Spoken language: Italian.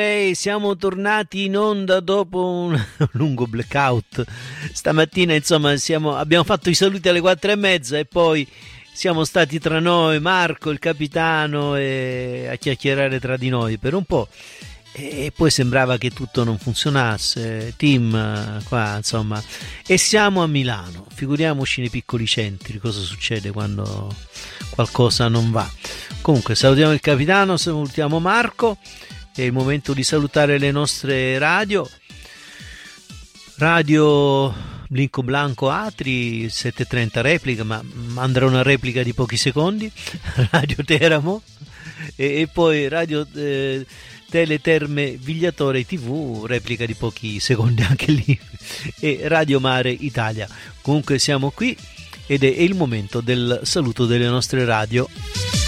Siamo tornati in onda dopo un lungo blackout. Stamattina, insomma, abbiamo fatto i saluti alle 4:30 e poi siamo stati tra noi, Marco, il capitano, a chiacchierare tra di noi per un po'. E poi sembrava che tutto non funzionasse, team qua, insomma. E siamo a Milano, figuriamoci nei piccoli centri cosa succede quando qualcosa non va. Comunque salutiamo il capitano, salutiamo Marco. È il momento di salutare le nostre radio Blinco Blanco Atri 730 replica, ma andrà una replica di pochi secondi, Radio Teramo e poi Radio Teleterme Vigliatore TV, replica di pochi secondi anche lì, e Radio Mare Italia. Comunque siamo qui ed è il momento del saluto delle nostre radio.